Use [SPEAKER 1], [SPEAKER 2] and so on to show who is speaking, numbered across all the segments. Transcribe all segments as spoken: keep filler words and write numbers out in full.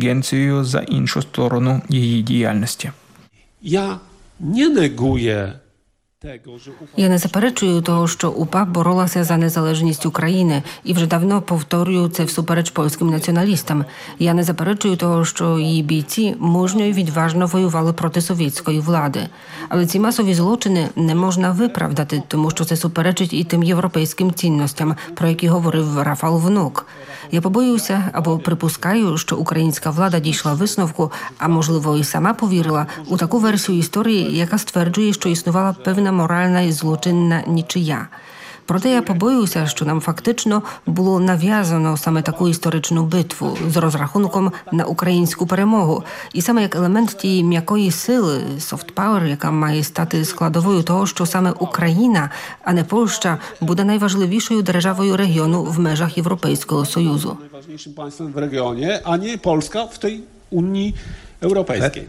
[SPEAKER 1] індульгенцією за іншу сторону її діяльності.
[SPEAKER 2] Я не негую
[SPEAKER 3] Я не заперечую того, що УПА боролася за незалежність України і вже давно повторюю це всупереч польським націоналістам. Я не заперечую того, що її бійці мужньо і відважно воювали проти совєтської влади. Але ці масові злочини не можна виправдати, тому що це суперечить і тим європейським цінностям, про які говорив Рафал Внук. Я побоююся або припускаю, що українська влада дійшла висновку, а можливо і сама повірила, у таку версію історії, яка стверджує, що існувала певна моральна і злочинна нічия. Проте я побоююся, що нам фактично було нав'язано саме таку історичну битву з розрахунком на українську перемогу. І саме як елемент тієї м'якої сили, soft power, яка має стати складовою того, що саме Україна, а не Польща, буде найважливішою державою регіону в межах Європейського Союзу.
[SPEAKER 2] Найważniejszym państwem w regionie, a nie Polska w tej Unii Europejskiej.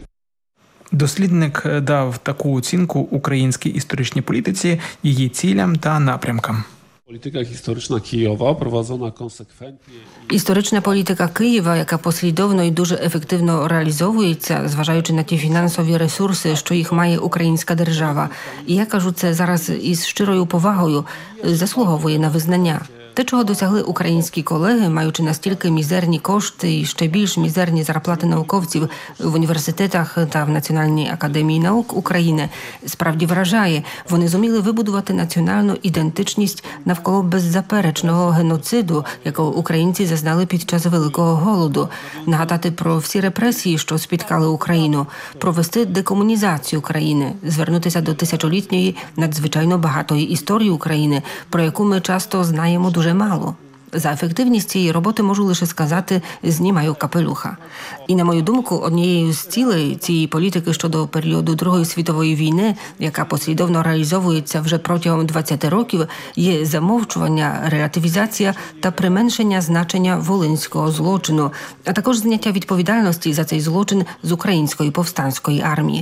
[SPEAKER 1] Дослідник дав таку оцінку українській історичній політиці, її цілям та напрямкам.
[SPEAKER 2] Політика історична Києва проведена консеквентно.
[SPEAKER 3] Історична політика Києва, яка послідовно і дуже ефективно реалізовується, зважаючи на ті фінансові ресурси, що їх має українська держава. І я кажу це зараз із щирою повагою, заслуговує на визнання. Те, чого досягли українські колеги, маючи настільки мізерні кошти і ще більш мізерні зарплати науковців в університетах та в Національній академії наук України, справді вражає. Вони зуміли вибудувати національну ідентичність навколо беззаперечного геноциду, якого українці зазнали під час Великого голоду, нагадати про всі репресії, що спіткали Україну, провести декомунізацію країни, звернутися до тисячолітньої надзвичайно багатої історії України, про яку ми часто знаємо дуже мало. За ефективність цієї роботи можу лише сказати «знімаю капелюха». І, на мою думку, однією з цілей цієї політики щодо періоду Другої світової війни, яка послідовно реалізовується вже протягом двадцяти років, є замовчування, релятивізація та применшення значення волинського злочину, а також зняття відповідальності за цей злочин з української повстанської армії.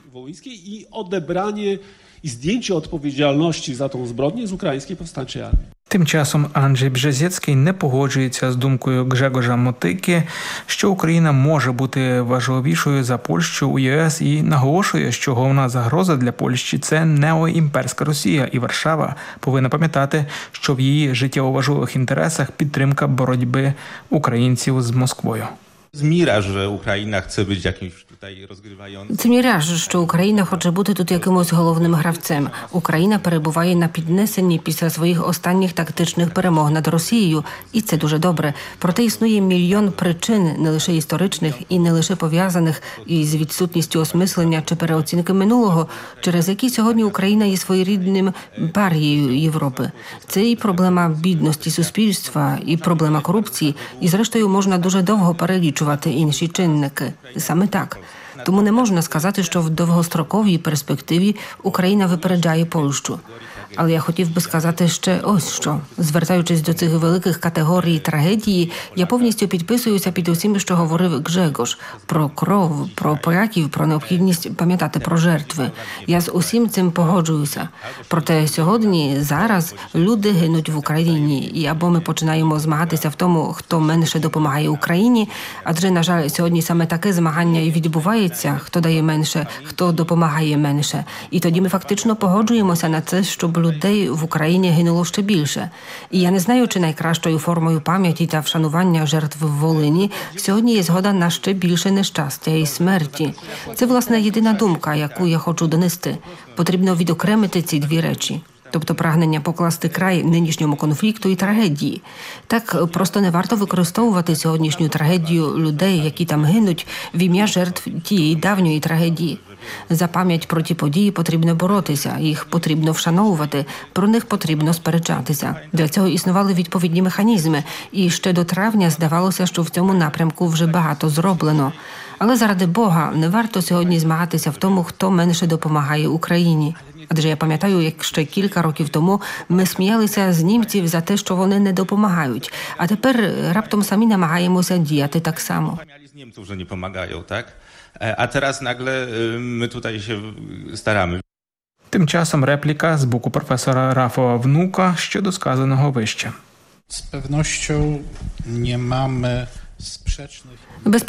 [SPEAKER 2] І одебрання і здjęcie odpowiedzialności za tą zbrodnię z ukraińskiej powstańczej armii.
[SPEAKER 1] Тим часом Анджей Бжезєцький не погоджується з думкою Гжегожа Мотики, що Україна може бути важливішою за Польщу у ЄС і наголошує, що головна загроза для Польщі – це неоімперська Росія, і Варшава повинна пам'ятати, що в її життєво важливих інтересах підтримка боротьби українців з Москвою.
[SPEAKER 4] Зміра, що Україна хоче бути якимось tutaj розгріваючим.
[SPEAKER 3] Це міраж, що Україна хоче бути тут якимось головним гравцем. Україна перебуває на піднесенні після своїх останніх тактичних перемог над Росією, і це дуже добре. Проте існує мільйон причин, не лише історичних і не лише пов'язаних із відсутністю осмислення чи переоцінки минулого, через які сьогодні Україна є своєрідним парією Європи. Це і проблема бідності суспільства, і проблема корупції, і зрештою можна дуже довго перелічувати інші чинники. Саме так. Тому не можна сказати, що в довгостроковій перспективі Україна випереджає Польщу. Але я хотів би сказати ще ось що. Звертаючись до цих великих категорій трагедії, я повністю підписуюся під усім, що говорив Гжегош. Про кров, про поляків, про необхідність пам'ятати про жертви. Я з усім цим погоджуюся. Проте сьогодні, зараз, люди гинуть в Україні. І або ми починаємо змагатися в тому, хто менше допомагає Україні, адже, на жаль, сьогодні саме таке змагання і відбувається, хто дає менше, хто допомагає менше. І тоді ми фактично погоджуємося на це, щоб людей в Україні гинуло ще більше. І я не знаю, чи найкращою формою пам'яті та вшанування жертв в Волині сьогодні є згода на ще більше нещастя і смерті. Це, власне, єдина думка, яку я хочу донести. Потрібно відокремити ці дві речі. Тобто прагнення покласти край нинішньому конфлікту і трагедії. Так просто не варто використовувати сьогоднішню трагедію людей, які там гинуть, в ім'я жертв тієї давньої трагедії. За пам'ять про ті події потрібно боротися, їх потрібно вшановувати, про них потрібно сперечатися. Для цього існували відповідні механізми, і ще до травня здавалося, що в цьому напрямку вже багато зроблено. Але заради Бога не варто сьогодні змагатися в тому, хто менше допомагає Україні. Адже я пам'ятаю, як ще кілька років тому ми сміялися з німців за те, що вони не допомагають. А тепер раптом самі намагаємося діяти так само.
[SPEAKER 4] Z Niemców, że nie pomagają, tak? A teraz nagle my tutaj się staramy.
[SPEAKER 1] Тим часом репліка з боку професора Рафала Внука щодо сказаного вище.
[SPEAKER 5] Z pewnością nie mamy sprzecznych...
[SPEAKER 3] Без